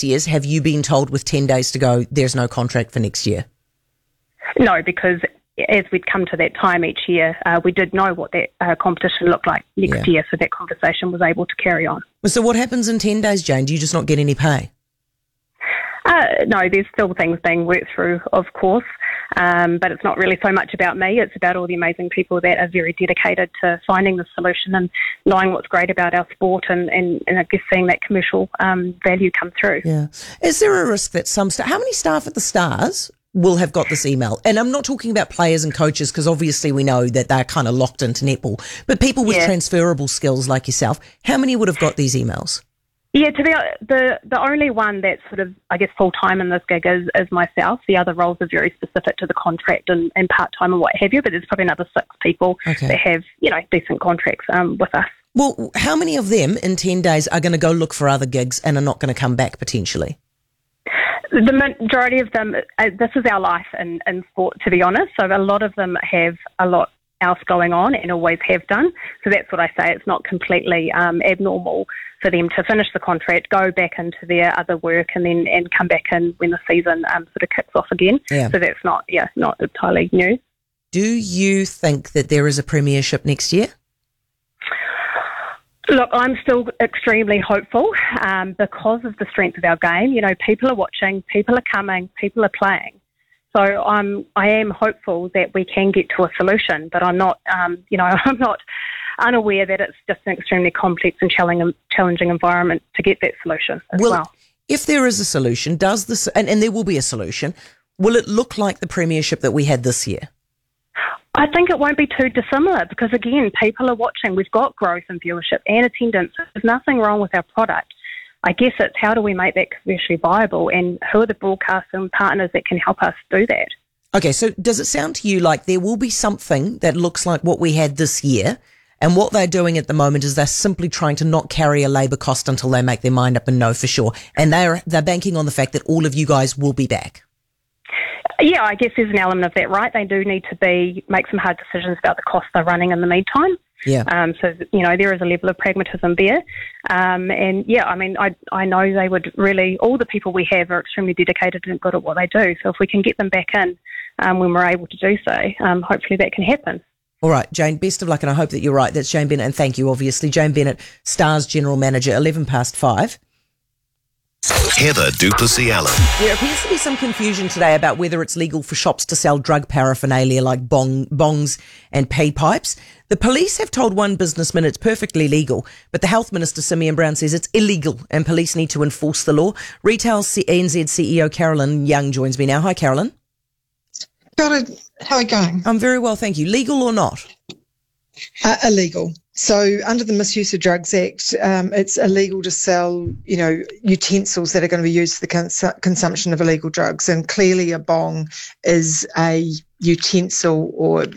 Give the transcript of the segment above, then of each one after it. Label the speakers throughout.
Speaker 1: previous years, have you been told with 10 days to go, there's no contract for next year?
Speaker 2: No, because as we'd come to that time each year, we did know what that competition looked like next year, so that conversation was able to carry on.
Speaker 1: So what happens in 10 days, Jane? Do you just not get any pay?
Speaker 2: No, there's still things being worked through, of course, but it's not really so much about me. It's about all the amazing people that are very dedicated to finding the solution and knowing what's great about our sport and I guess seeing that commercial value come through.
Speaker 1: Yeah. Is there a risk that how many staff at the Stars will have got this email? And I'm not talking about players and coaches, because obviously we know that they're kind of locked into netball, but people with transferable skills like yourself, how many would have got these emails?
Speaker 2: Yeah, to be the only one that's sort of, I guess, full-time in this gig is myself. The other roles are very specific to the contract and part-time and what have you, but there's probably another 6 people that have, decent contracts with us.
Speaker 1: Well, how many of them in 10 days are going to go look for other gigs and are not going to come back potentially?
Speaker 2: The majority of them, this is our life in sport, to be honest. So a lot of them have a lot else going on and always have done. So that's what I say. It's not completely abnormal for them to finish the contract, go back into their other work and come back in when the season sort of kicks off again. Yeah. So that's not entirely new.
Speaker 1: Do you think that there is a premiership next year?
Speaker 2: Look, I'm still extremely hopeful because of the strength of our game. People are watching, people are coming, people are playing. So I am hopeful that we can get to a solution, but I'm not, I'm not unaware that it's just an extremely complex and challenging environment to get that solution as well.
Speaker 1: If there is a solution, does this, and there will be a solution, will it look like the premiership that we had this year?
Speaker 2: I think it won't be too dissimilar because, again, people are watching. We've got growth in viewership and attendance. There's nothing wrong with our product. I guess it's how do we make that commercially viable and who are the broadcasting partners that can help us do that?
Speaker 1: Okay, so does it sound to you like there will be something that looks like what we had this year, and what they're doing at the moment is they're simply trying to not carry a labour cost until they make their mind up and know for sure, and they're banking on the fact that all of you guys will be back?
Speaker 2: Yeah, I guess there's an element of that, right? They do need to make some hard decisions about the costs they're running in the meantime.
Speaker 1: Yeah.
Speaker 2: So, there is a level of pragmatism there. I know they would really, all the people we have are extremely dedicated and good at what they do. So if we can get them back in when we're able to do so, hopefully that can happen.
Speaker 1: All right, Jane, best of luck, and I hope that you're right. That's Jane Bennett, and thank you, obviously. Jane Bennett, Stars General Manager, 5:11.
Speaker 3: Heather Duplessis-Allen.
Speaker 1: There appears to be some confusion today about whether it's legal for shops to sell drug paraphernalia like bongs and pay pipes. The police have told one businessman it's perfectly legal, but the Health Minister, Simeon Brown, says it's illegal and police need to enforce the law. Retail NZ CEO Carolyn Young joins me now. Hi, Carolyn.
Speaker 4: Got it. How are you going?
Speaker 1: I'm very well, thank you. Legal or not?
Speaker 4: Illegal. So under the Misuse of Drugs Act, it's illegal to sell, utensils that are going to be used for the consumption of illegal drugs. And clearly a bong is a utensil or, under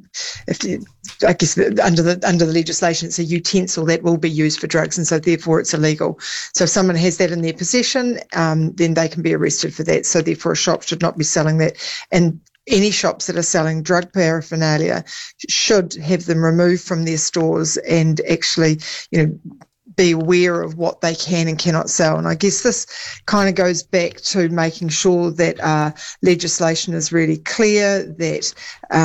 Speaker 4: the legislation, it's a utensil that will be used for drugs. And so therefore it's illegal. So if someone has that in their possession, then they can be arrested for that. So therefore a shop should not be selling that. And any shops that are selling drug paraphernalia should have them removed from their stores and actually, be aware of what they can and cannot sell. And I guess this kind of goes back to making sure that our legislation is really clear, that,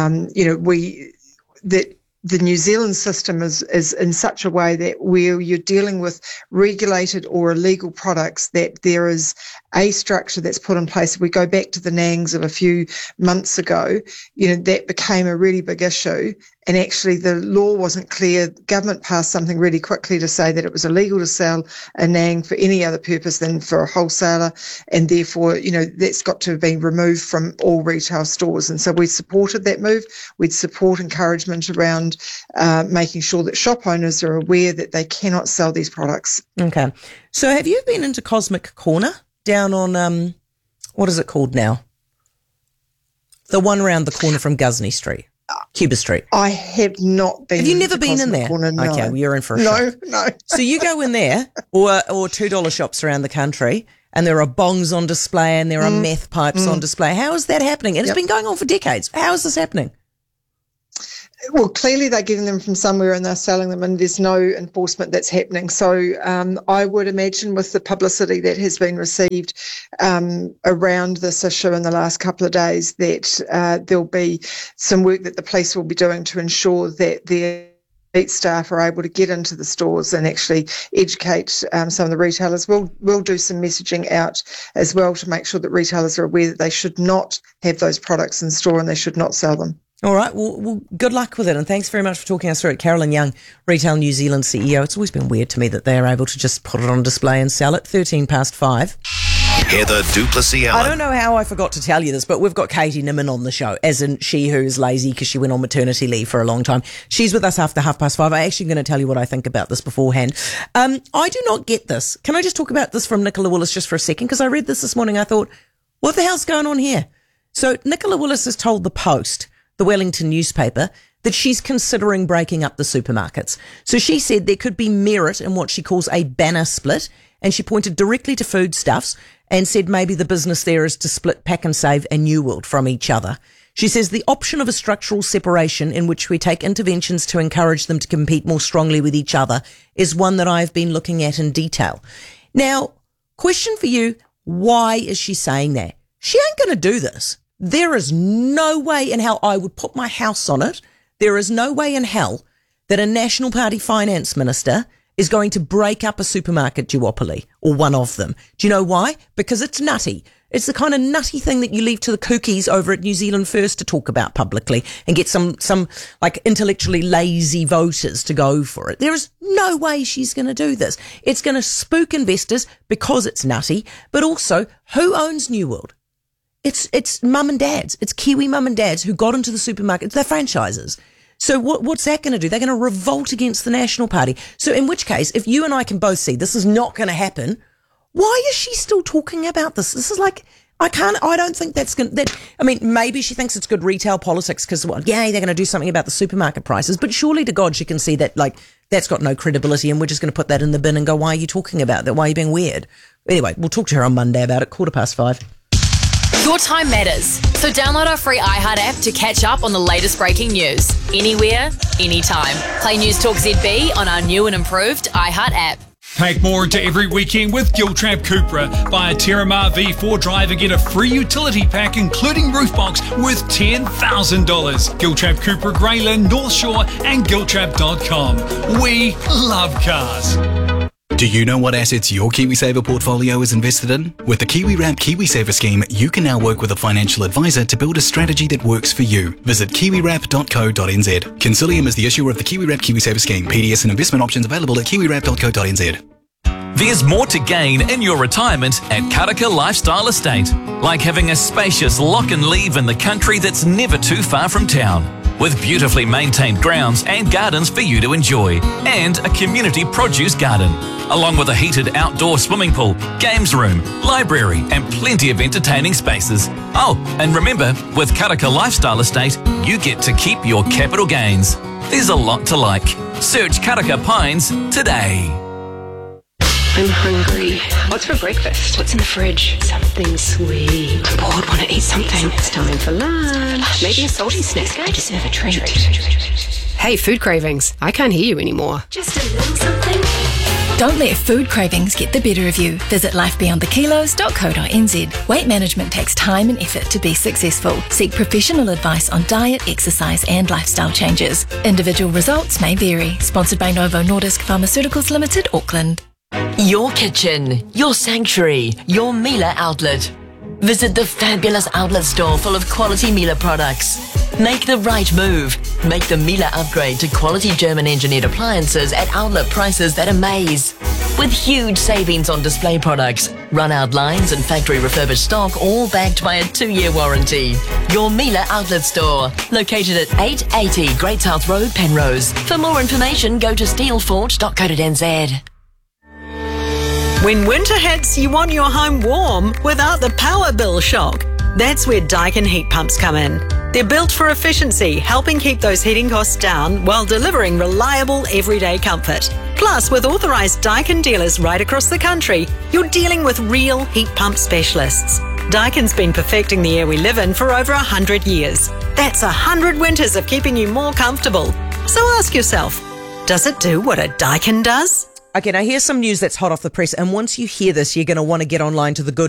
Speaker 4: that the New Zealand system is in such a way that where you're dealing with regulated or illegal products, that there is a structure that's put in place. If we go back to the NANGs of a few months ago, that became a really big issue. And actually the law wasn't clear. Government passed something really quickly to say that it was illegal to sell a NANG for any other purpose than for a wholesaler. And therefore, that's got to be removed from all retail stores. And so we supported that move. We'd support encouragement around making sure that shop owners are aware that they cannot sell these products.
Speaker 1: Okay. So have you been into Cosmic Corner down on, what is it called now? The one around the corner from Gusney Street. Cuba Street.
Speaker 4: I have not been.
Speaker 1: Have you never been in there?
Speaker 4: Corner, no.
Speaker 1: Okay, well, you're in for a shock.
Speaker 4: No.
Speaker 1: So you go in there, or $2 shops around the country, and there are bongs on display and there are meth pipes on display. How is that happening? And it's been going on for decades. How is this happening?
Speaker 4: Well, clearly they're getting them from somewhere and they're selling them, and there's no enforcement that's happening. So I would imagine with the publicity that has been received around this issue in the last couple of days that there'll be some work that the police will be doing to ensure that their staff are able to get into the stores and actually educate some of the retailers. We'll do some messaging out as well to make sure that retailers are aware that they should not have those products in store and they should not sell them.
Speaker 1: All right. Well, good luck with it. And thanks very much for talking us through it. Carolyn Young, Retail New Zealand CEO. It's always been weird to me that they're able to just put it on display and sell it. 5:13.
Speaker 3: Heather du Plessis-Allen.
Speaker 1: I don't know how I forgot to tell you this, but we've got Katie Nimmin on the show, as in she who's lazy because she went on maternity leave for a long time. She's with us after 5:30. I'm actually going to tell you what I think about this beforehand. I do not get this. Can I just talk about this from Nicola Willis just for a second? Because I read this morning. I thought, what the hell's going on here? So Nicola Willis has told The Post, the Wellington newspaper, that she's considering breaking up the supermarkets. So she said there could be merit in what she calls a banner split, and she pointed directly to foodstuffs and said maybe the business there is to split Pack and Save and New World from each other. She says the option of a structural separation in which we take interventions to encourage them to compete more strongly with each other is one that I've been looking at in detail. Now, question for you, why is she saying that? She ain't going to do this. There is no way in hell I would put my house on it. There is no way in hell that a National Party finance minister is going to break up a supermarket duopoly or one of them. Do you know why? Because it's nutty. It's the kind of nutty thing that you leave to the cookies over at New Zealand First to talk about publicly and get some like intellectually lazy voters to go for it. There is no way she's going to do this. It's going to spook investors because it's nutty, but also who owns New World? It's mum and dads. It's Kiwi mum and dads who got into the supermarket. They're franchises. So what's that going to do? They're going to revolt against the National Party. So in which case, if you and I can both see this is not going to happen, why is she still talking about this? This is like, I don't think that's going to, maybe she thinks it's good retail politics because, they're going to do something about the supermarket prices. But surely to God, she can see that, that's got no credibility and we're just going to put that in the bin and go, why are you talking about that? Why are you being weird? Anyway, we'll talk to her on Monday about it, 5:15.
Speaker 5: Your time matters, so download our free iHeart app to catch up on the latest breaking news. Anywhere, anytime. Play News Talk ZB on our new and improved iHeart app.
Speaker 6: Pack more into every weekend with Giltrap Cupra. Buy a Terramar V4 drive and get a free utility pack including roof box worth $10,000. Giltrap Cupra, Greyland, North Shore and Giltrap.com. We love cars.
Speaker 7: Do you know what assets your KiwiSaver portfolio is invested in? With the KiwiWrap KiwiSaver scheme, you can now work with a financial advisor to build a strategy that works for you. Visit kiwiwrap.co.nz. Consilium is the issuer of the KiwiWrap KiwiSaver scheme. PDS and investment options available at kiwiwrap.co.nz.
Speaker 8: There's more to gain in your retirement at Karaka Lifestyle Estate, like having a spacious lock and leave in the country that's never too far from town, with beautifully maintained grounds and gardens for you to enjoy, and a community produce garden, along with a heated outdoor swimming pool, games room, library and plenty of entertaining spaces. Oh, and remember, with Karaka Lifestyle Estate, you get to keep your capital gains. There's a lot to like. Search Karaka Pines today.
Speaker 9: I'm hungry. What's for breakfast? What's in the fridge? Something sweet. I'm bored, want to eat something. It's time for lunch. Maybe a salty snack. I deserve a treat. Hey, food cravings. I can't hear you anymore. Just a little something.
Speaker 10: Don't let food cravings get the better of you. Visit lifebeyondthekilos.co.nz. Weight management takes time and effort to be successful. Seek professional advice on diet, exercise and lifestyle changes. Individual results may vary. Sponsored by Novo Nordisk Pharmaceuticals Limited, Auckland.
Speaker 11: Your kitchen, your sanctuary, your Miele outlet. Visit the fabulous outlet store full of quality Miele products. Make the right move. Make the Miele upgrade to quality German engineered appliances at outlet prices that amaze. With huge savings on display products, run-out lines and factory refurbished stock, all backed by a 2-year warranty. Your Miele outlet store, located at 880 Great South Road, Penrose. For more information, go to steelfort.co.nz.
Speaker 12: When winter hits, you want your home warm without the power bill shock. That's where Daikin heat pumps come in. They're built for efficiency, helping keep those heating costs down while delivering reliable everyday comfort. Plus, with authorised Daikin dealers right across the country, you're dealing with real heat pump specialists. Daikin's been perfecting the air we live in for over 100 years. That's 100 winters of keeping you more comfortable. So ask yourself, does it do what a Daikin does?
Speaker 1: Okay, now here's some news that's hot off the press, and once you hear this, you're going to want to get online to the Good